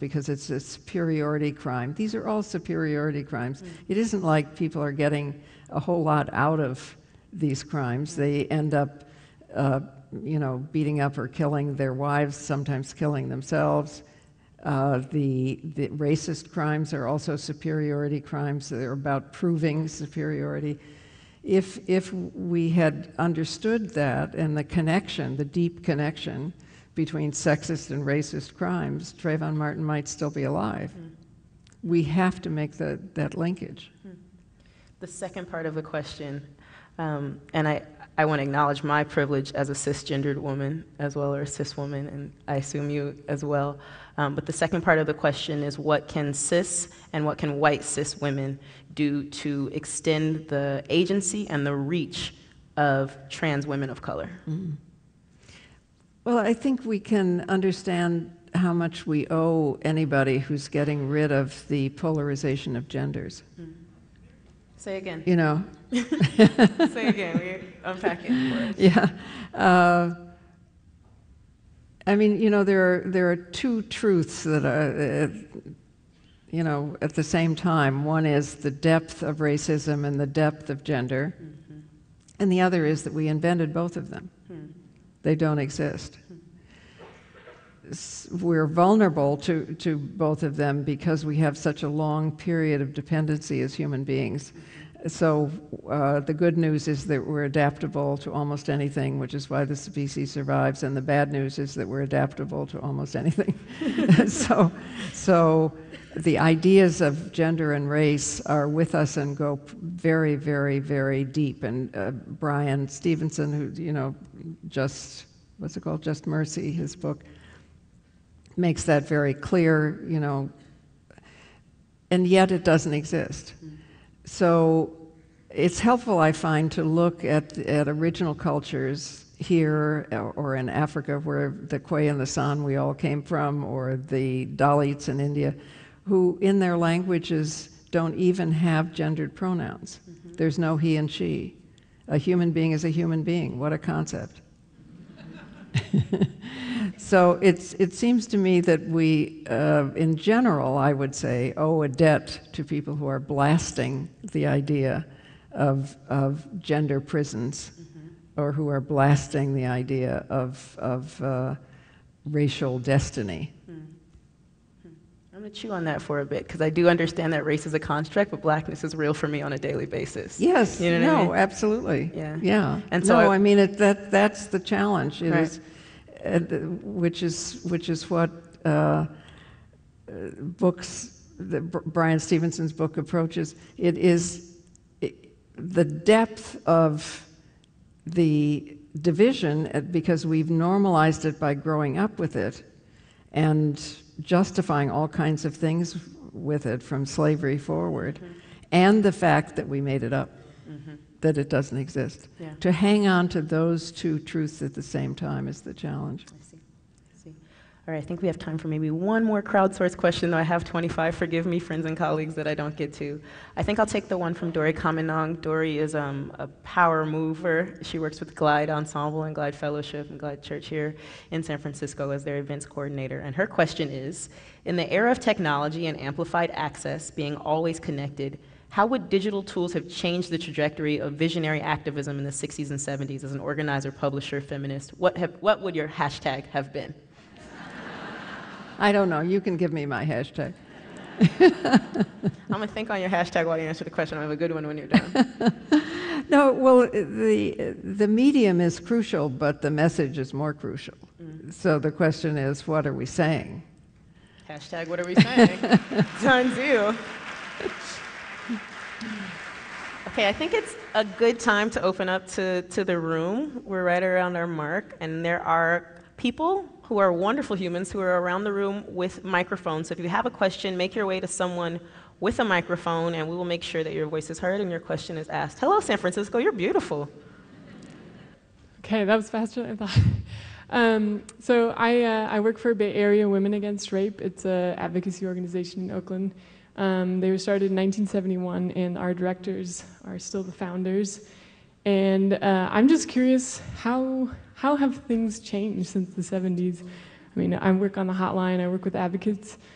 because it's a superiority crime. These are all superiority crimes. It isn't like people are getting a whole lot out of these crimes. They end up, beating up or killing their wives, sometimes killing themselves. The racist crimes are also superiority crimes. They're about proving superiority. If we had understood that and the connection, the deep connection between sexist and racist crimes, Trayvon Martin might still be alive. We have to make that linkage. The second part of the question, and I want to acknowledge my privilege as a cisgendered woman as well, or a cis woman, and I assume you as well. But the second part of the question is, what can cis and what can white cis women do to extend the agency and the reach of trans women of color? Well, I think we can understand how much we owe anybody who's getting rid of the polarization of genders. Say again. Say again. We're unpacking for us. Yeah. There are two truths that are, at the same time. One is the depth of racism and the depth of gender, and the other is that we invented both of them. They don't exist. We're vulnerable to both of them because we have such a long period of dependency as human beings. So the good news is that we're adaptable to almost anything, which is why the species survives, and the bad news is that we're adaptable to almost anything. So the ideas of gender and race are with us and go very, very, very deep. And Brian Stevenson, who, Just Mercy, his book, makes that very clear, and yet it doesn't exist. So it's helpful, I find, to look at original cultures here or in Africa, where the Kwe and the San we all came from, or the Dalits in India, who in their languages don't even have gendered pronouns. There's no he and she. A human being is a human being. What a concept. So it seems to me that we, in general, I would say, owe a debt to people who are blasting the idea of gender prisons, or who are blasting the idea of racial destiny. I'm going to chew on that for a bit, because I do understand that race is a construct, but blackness is real for me on a daily basis. Yes, you know what I mean? Absolutely. Yeah. And so that's the challenge. It is, which is what Brian Stevenson's book approaches. It is the depth of the division, because we've normalized it by growing up with it and justifying all kinds of things with it from slavery forward, and the fact that we made it up, that it doesn't exist. Yeah. To hang on to those two truths at the same time is the challenge. I see. All right, I think we have time for maybe one more crowdsourced question, though I have 25. Forgive me, friends and colleagues, that I don't get to. I think I'll take the one from Dori Kamenong. Dori is a power mover. She works with Glide Ensemble and Glide Fellowship and Glide Church here in San Francisco as their events coordinator. And her question is, in the era of technology and amplified access, being always connected, how would digital tools have changed the trajectory of visionary activism in the 60s and 70s as an organizer, publisher, feminist? What would your hashtag have been? I don't know. You can give me my hashtag. I'm going to think on your hashtag while you answer the question. I have a good one when you're done. No, well, the medium is crucial, but the message is more crucial. So the question is, what are we saying? Hashtag, what are we saying? Times you. Okay, I think it's a good time to open up to the room. We're right around our mark, and there are people who are wonderful humans who are around the room with microphones. So if you have a question, make your way to someone with a microphone, and we will make sure that your voice is heard and your question is asked. Hello, San Francisco, you're beautiful. Okay, that was faster than I thought. So I work for Bay Area Women Against Rape. It's an advocacy organization in Oakland. They were started in 1971, and our directors are still the founders. And I'm just curious, how have things changed since the 70s? I mean, I work on the hotline, I work with advocates.